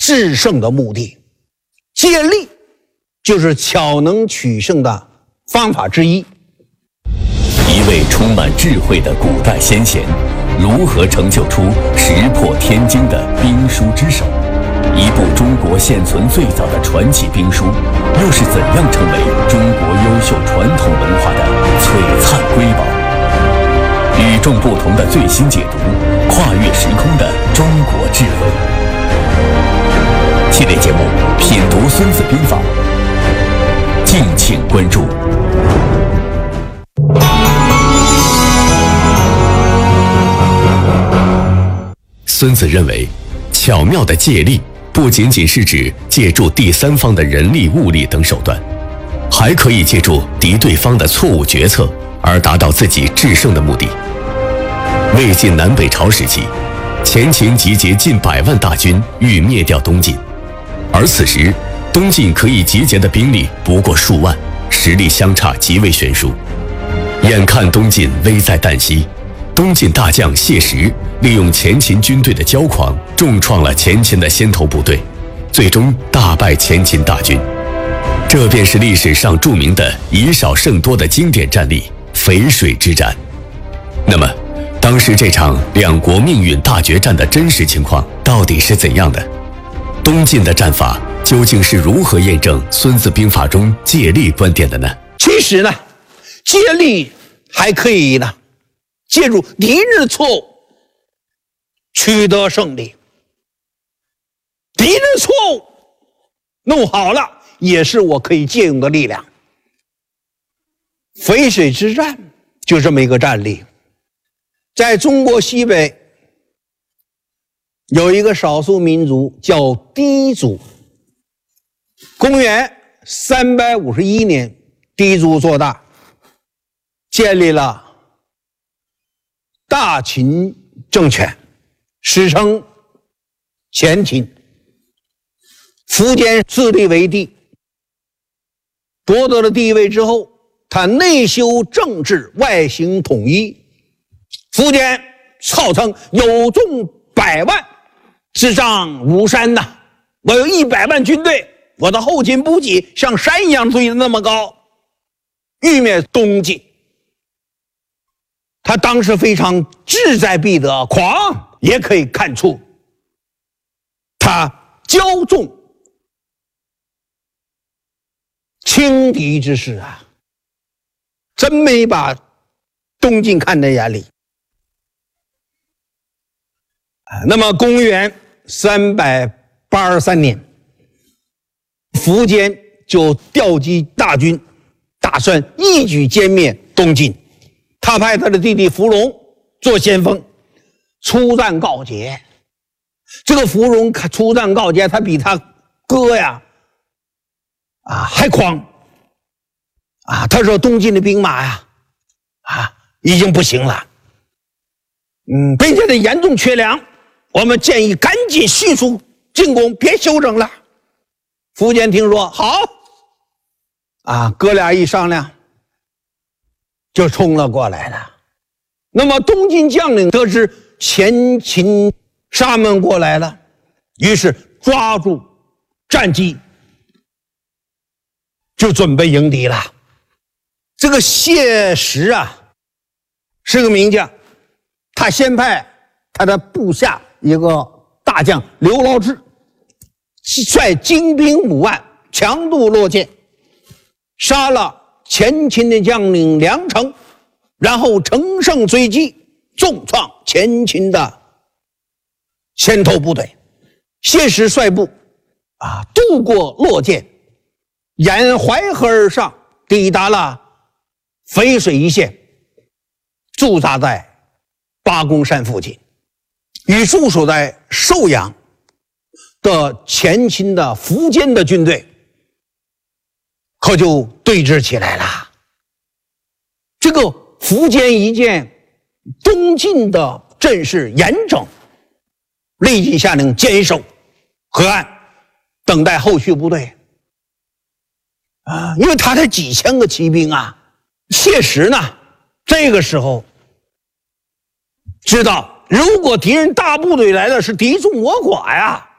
制胜的目的。借力就是巧能取胜的方法之一。 一位充满智慧的古代先贤，如何成就出石破天惊的兵书之手？一部中国现存最早的传奇兵书，又是怎样成为中国优秀传统文化的璀璨瑰宝？与众不同的最新解读，跨越时空的中国智慧。系列节目《品读孙子兵法》，敬请关注。孙子认为，巧妙的借力不仅仅是指借助第三方的人力、物力等手段，还可以借助敌对方的错误决策而达到自己制胜的目的。魏晋南北朝时期，前秦集结近100万大军欲灭掉东晋，而此时东晋可以集结的兵力不过数万，实力相差极为悬殊。眼看东晋危在旦夕，东晋大将谢石利用前秦军队的骄狂，重创了前秦的先头部队，最终大败前秦大军。这便是历史上著名的以少胜多的经典战例——淝水之战。那么，当时这场两国命运大决战的真实情况到底是怎样的？东晋的战法究竟是如何验证《孙子兵法》中借力观点的呢？ 其实呢，借力还可以呢，借助敌人的错误取得胜利。敌人的错误弄好了，也是我可以借用的力量。淝水之战就这么一个战例。在中国西北有一个少数民族叫氐族。公元351年，氐族做大，建立了大秦政权，史称前秦。苻坚自立为帝，夺得了帝位之后，他内修政治，外行统一。苻坚号称有众100万，执掌如山呐！我有100万军队，我的后勤补给像山一样堆得那么高，欲灭东晋。他当时非常志在必得，狂也可以看出他骄纵轻敌之势啊，真没把东晋看在眼里。那么公元383年，苻坚就调集大军，打算一举歼灭东晋。他派他的弟弟芙蓉做先锋，出战告捷。这个芙蓉出战告捷，他比他哥呀还狂他说东晋的兵马呀已经不行了，并且严重缺粮，我们建议赶紧迅速进攻，别休整了。苻坚听说好哥俩一商量就冲了过来了。那么东晋将领得知前秦沙门过来了，于是抓住战机就准备迎敌了。这个谢石是个名将，他先派他的部下一个大将刘牢之率精兵5万强渡洛涧，杀了前秦的将领梁成，然后乘胜追击，重创前秦的先头部队。谢石率部渡过洛涧，沿淮河而上，抵达了淝水一线，驻扎在八公山附近，与驻守在寿阳的前秦的苻坚的军队可就对峙起来了。这个苻坚一见东晋的阵势严整，立即下令坚守河岸，等待后续部队因为他才几千个骑兵谢石呢这个时候知道，如果敌人大部队来了，是敌众我寡呀。